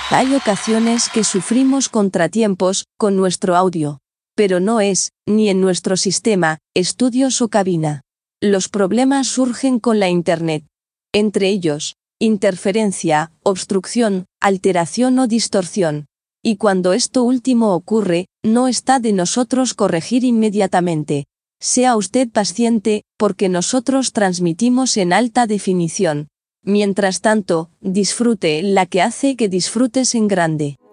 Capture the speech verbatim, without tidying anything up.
Hay ocasiones que sufrimos contratiempos con nuestro audio, pero no es, ni en nuestro sistema, estudios o cabina. Los problemas surgen con la Internet. Entre ellos, interferencia, obstrucción, alteración o distorsión. Y cuando esto último ocurre, no está de nosotros corregir inmediatamente. Sea usted paciente, porque nosotros transmitimos en alta definición. Mientras tanto, disfrute la que hace que disfrutes en grande.